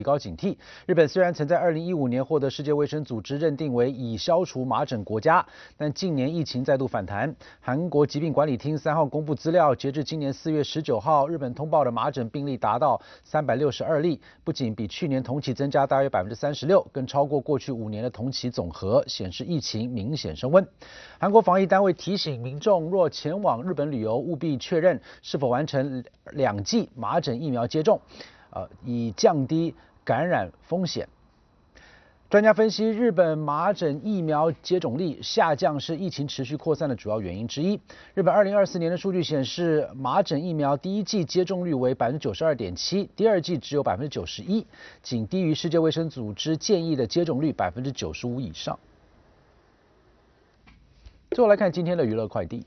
提高警惕。日本虽然曾在2015年获得世界卫生组织认定为已消除麻疹国家，但近年疫情再度反弹。韩国疾病管理厅3号公布资料，截至今年4月19号，日本通报的麻疹病例达到362例，不仅比去年同期增加大约36%，更超过过去5年的同期总和，显示疫情明显升温。韩国防疫单位提醒民众，若前往日本旅游，务必确认是否完成2剂麻疹疫苗接种，以降低感染风险。专家分析，日本麻疹疫苗接种率下降是疫情持续扩散的主要原因之一。日本2024年的数据显示，麻疹疫苗第1剂接种率为92.7%，第2剂只有91%，仅低于世界卫生组织建议的接种率95%以上。最后来看今天的娱乐快递。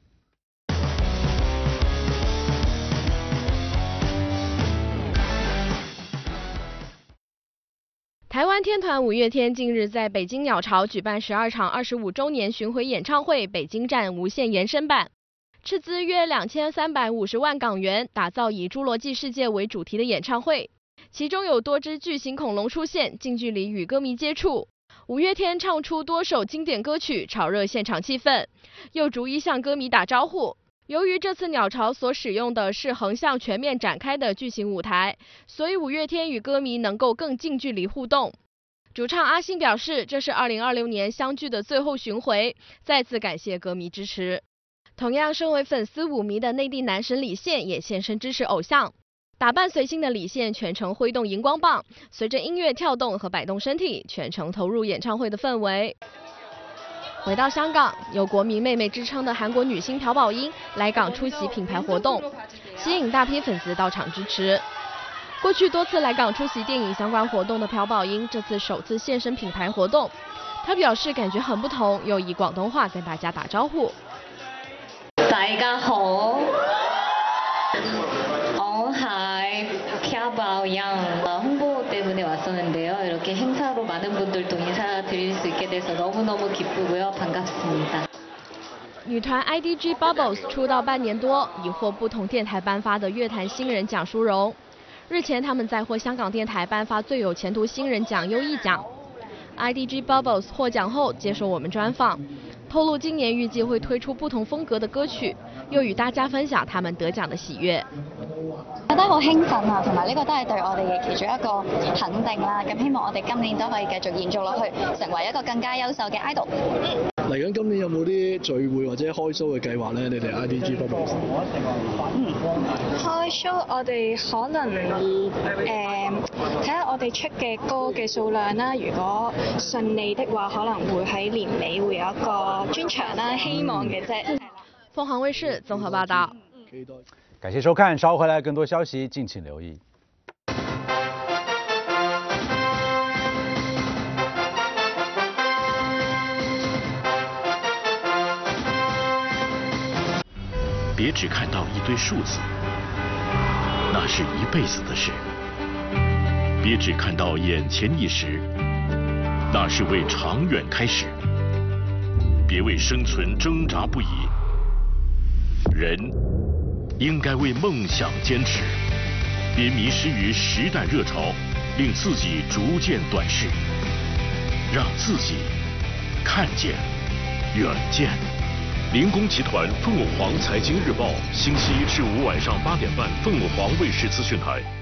台湾天团五月天近日在北京鸟巢举办12场25周年巡回演唱会北京站无限延伸版，斥资约2350万港元，打造以侏罗纪世界为主题的演唱会，其中有多只巨型恐龙出现，近距离与歌迷接触。五月天唱出多首经典歌曲，炒热现场气氛，又逐一向歌迷打招呼。由于这次鸟巢所使用的是横向全面展开的巨型舞台，所以五月天与歌迷能够更近距离互动。主唱阿信表示，这是2026年相聚的最后巡回，再次感谢歌迷支持。同样身为粉丝五迷的内地男神李现也现身支持偶像。打扮随性的李现全程挥动荧光棒，随着音乐跳动和摆动身体，全程投入演唱会的氛围。回到香港，有国民妹妹之称的韩国女星朴宝英来港出席品牌活动，吸引大批粉丝到场支持。过去多次来港出席电影相关活动的朴宝英，这次首次现身品牌活動。她表示感覺很不同，又以廣東話跟大家打招呼。 大家好，我係朴寶英。홍보 때문에 왔었는데요. 이렇게 행사로 많은 분들도 인사드릴 수 있게 돼서 너무너무 기쁘고요. 반갑습니다. 女团 IDG Bubbles 出道半年多，已获不同电台颁发的乐坛新人奖殊荣。日前，他们在获香港电台颁发最有前途新人奖优异奖。IDG Bubbles 获奖後接受我們專訪，透露今年預計會推出不同風格的歌曲，又與大家分享他們得獎的喜悅。 覺得好興奮啊，同埋呢個都係對我哋嘅其中一個肯定啦。咁希望我哋今年都可以繼續延續落去，成為一個更加優秀嘅 idol。 嚟緊今年有冇啲聚會或者開 show 嘅計劃咧？你哋 IDG Bubbles？ 開 show 我哋可能睇下我哋出嘅歌嘅數量啦。如果順利的話，可能會喺年尾會有一個專場啦，希望嘅啫。 鳳凰衛視綜合報道。 感謝收看，稍後回來更多消息，敬請留意。 別只看到一堆數字，那是一輩子的事；別只看到眼前一時，那是為長遠開始。別為生存掙扎不已，人應該為夢想堅持。別迷失於時代熱潮，令自己逐漸短視，讓自己看見遠見。林工集團鳳凰財經日報，星期1至5晚上8點半，鳳凰衛視資訊台。